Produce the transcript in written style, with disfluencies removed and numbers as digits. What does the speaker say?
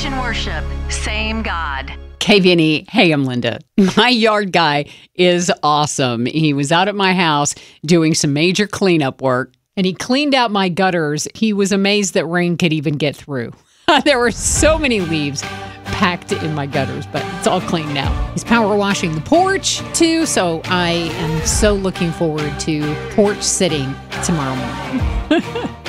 Christian worship, same God. KVNE, hey, I'm Linda. My yard guy is awesome. He was out at my house doing some major cleanup work, and he cleaned out my gutters. He was amazed that rain could even get through. There were so many leaves packed in my gutters, but it's all clean now. He's power washing the porch, too, so I am so looking forward to porch sitting tomorrow morning.